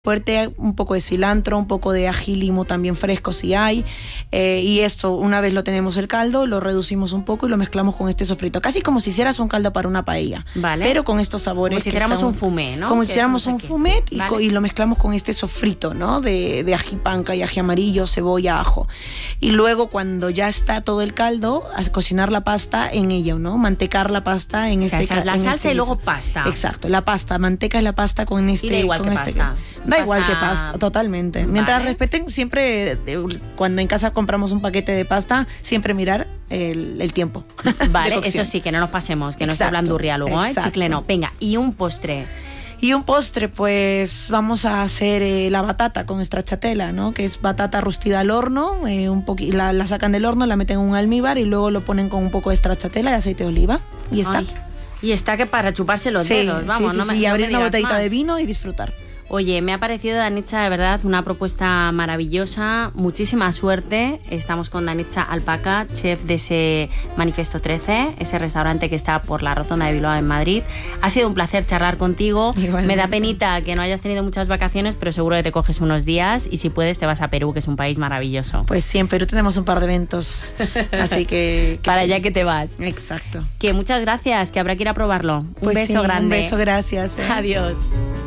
fuerte, un poco de cilantro, un poco de ají limo también fresco si hay, y esto, una vez lo tenemos el caldo, lo reducimos un poco y lo mezclamos con este sofrito, casi como si hicieras un caldo para una paella, vale, pero con estos sabores. Como si hiciéramos un fumet, ¿no? Como si hiciéramos un fumet y, vale, y lo mezclamos con este sofrito, ¿no? De ají panca y ají amarillo, cebolla, ajo. Y luego cuando ya está todo el caldo, a cocinar la pasta en ello, ¿no? Mantecar la pasta en esa es la salsa y luego guiso. pasta. Exacto, la pasta, manteca es la pasta con este. Y da igual que pasta. Da igual que pasta, totalmente. Mientras Vale, respeten, siempre, cuando en casa compramos un paquete de pasta, siempre mirar el tiempo. Vale, eso sí, que no nos pasemos, que no esté blandurria luego, chicle no. Venga, y un postre. Y un postre, pues vamos a hacer la batata con stracciatella, ¿no? Que es batata rostida al horno, la sacan del horno, la meten en un almíbar y luego lo ponen con un poco de stracciatella y aceite de oliva. Y está. Ay, y está que para chuparse los dedos, vamos, no me y abrir una botellita más de vino y disfrutar. Oye, me ha parecido, Danitza, de verdad, una propuesta maravillosa. Muchísima suerte. Estamos con Danitza Alpaca, chef de ese Manifesto 13, ese restaurante que está por la Rotonda de Bilbao en Madrid. Ha sido un placer charlar contigo. Igualmente. Me da penita que no hayas tenido muchas vacaciones, pero seguro que te coges unos días y si puedes te vas a Perú, que es un país maravilloso. Pues sí, en Perú tenemos un par de eventos, así que para sí, allá que te vas. Exacto. Que muchas gracias, que habrá que ir a probarlo. Pues un beso grande. Un beso, gracias. Adiós.